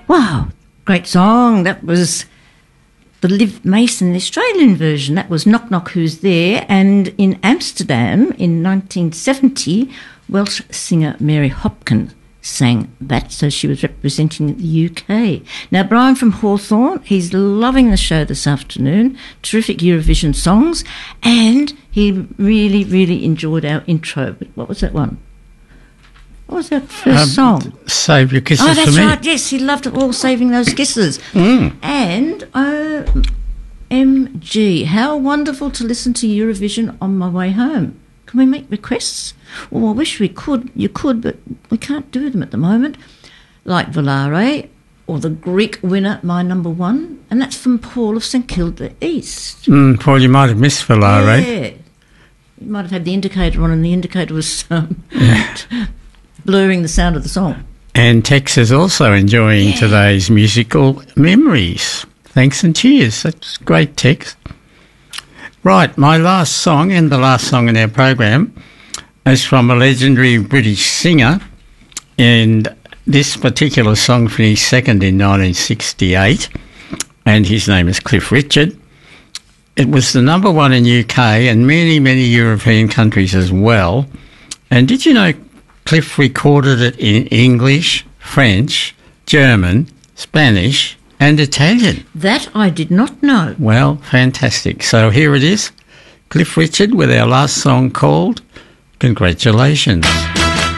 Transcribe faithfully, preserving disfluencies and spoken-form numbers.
Wow, great song. That was the Liv Mason, the Australian version. That was Knock Knock Who's There. And in Amsterdam in nineteen seventy, Welsh singer Mary Hopkins sang that, so she was representing the U K. Now, Brian from Hawthorne, he's loving the show this afternoon. Terrific Eurovision songs, and he really, really enjoyed our intro. But what was that one? What was that first um, song? Save Your Kisses Oh, that's for Me. right, yes, he loved it all, saving those kisses. Mm. And O M G, how wonderful to listen to Eurovision on my way home. Can we make requests? Well, I wish we could. You could, but we can't do them at the moment. Like Volare, or the Greek winner, My Number One, and that's from Paul of St Kilda East. Mm, Paul, you might have missed Volare. Yeah. You might have had the indicator on, and the indicator was um, Yeah. blurring the sound of the song. And Tex is also enjoying Yeah. today's musical memories. Thanks and cheers. That's great, Tex. Right, my last song, and the last song in our program, is from a legendary British singer, and this particular song finished second in nineteen sixty-eight, and his name is Cliff Richard. It was the number one in U K and many, many European countries as well. And did you know Cliff recorded it in English, French, German, Spanish and Italian? That I did not know. Well, fantastic. So here it is, Cliff Richard with our last song called Congratulations.